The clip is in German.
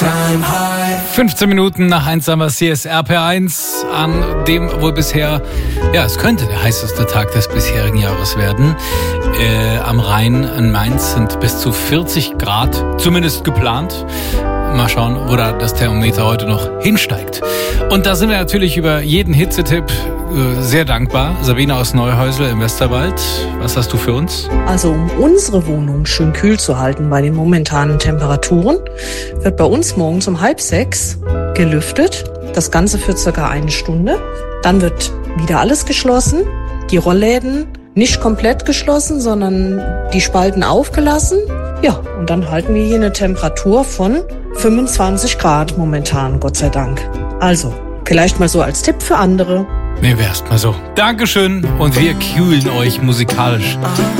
15 Minuten nach 1 haben wir CSRP1 an dem wohl bisher, es könnte der heißeste Tag des bisherigen Jahres werden. Am Rhein in Mainz sind bis zu 40 Grad, zumindest geplant. Mal schauen, wo da das Thermometer heute noch hinsteigt. Und da sind wir natürlich über jeden Hitzetipp sehr dankbar. Sabine aus Neuhäusel im Westerwald, was hast du für uns? Also um unsere Wohnung schön kühl zu halten bei den momentanen Temperaturen, wird bei uns morgens um 5:30 gelüftet. Das Ganze für circa 1 Stunde. Dann wird wieder alles geschlossen. Die Rollläden nicht komplett geschlossen, sondern die Spalten aufgelassen. Ja, und dann halten wir hier eine Temperatur von 25 Grad momentan, Gott sei Dank. Also, vielleicht mal so als Tipp für andere. Mir wär's mal so. Dankeschön und wir kühlen euch musikalisch